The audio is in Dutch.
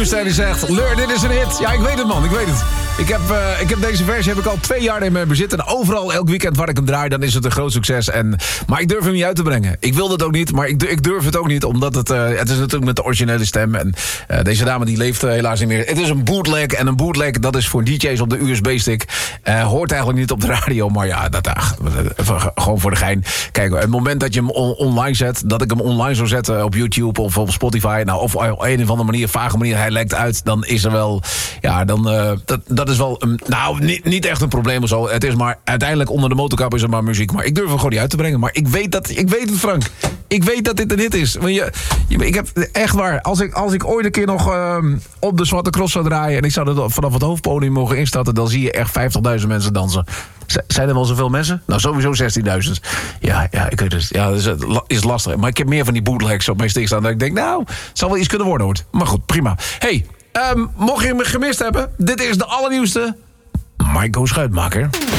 Die zegt, Leur, dit is een hit. Ja, ik weet het, man, ik weet het. Ik heb deze versie al 2 jaar in mijn bezit. En overal, elk weekend waar ik hem draai, dan is het een groot succes. Maar ik durf hem niet uit te brengen. Ik wil het ook niet, maar ik durf het ook niet. Omdat het is natuurlijk met de originele stem. En deze dame die leeft helaas niet meer. Het is een bootleg. En een bootleg, dat is voor DJ's op de USB-stick. Hoort eigenlijk niet op de radio. Maar ja, gewoon voor de gein. Kijk, het moment dat je hem online zet, dat ik hem online zou zetten op YouTube of op Spotify. Nou, of op een of andere manier, vage manier, hij lekt uit. Dan is er wel, ja, dat is wel, niet echt een probleem of zo. Het is maar, uiteindelijk onder de motorkap is er maar muziek. Maar ik durf hem gewoon niet uit te brengen. Maar ik weet het, Frank. Ik weet dat dit een hit is. Want ik heb echt waar. Als ik ooit een keer nog op de Zwarte Cross zou draaien en ik zou er vanaf het hoofdpodium mogen instarten, dan zie je echt 50.000 mensen dansen. Zijn er wel zoveel mensen? Nou, sowieso 16.000. Ja, ik weet het. Ja, dat is lastig. Maar ik heb meer van die bootlegs op mijn stick staan dat ik denk, nou, het zal wel iets kunnen worden, hoor. Maar goed, prima. Hey, mocht je me gemist hebben, dit is de allernieuwste Maiko Schuitmaker.